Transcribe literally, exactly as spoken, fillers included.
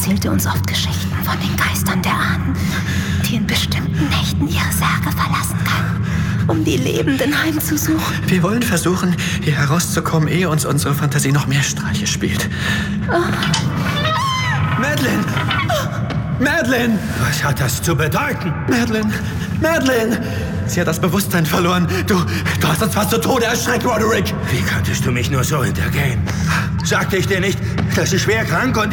erzählte uns oft Geschichten von den Geistern der Ahnen, die in bestimmten Nächten ihre Särge verlassen können, um die Lebenden heimzusuchen. Wir wollen versuchen, hier herauszukommen, ehe uns unsere Fantasie noch mehr Streiche spielt. Oh. Madeleine! Madeleine! Was hat das zu bedeuten? Madeleine! Madeleine! Sie hat das Bewusstsein verloren. Du, du hast uns fast zu Tode erschreckt, Roderick. Wie konntest du mich nur so hintergehen? Sagte ich dir nicht, dass sie schwer krank und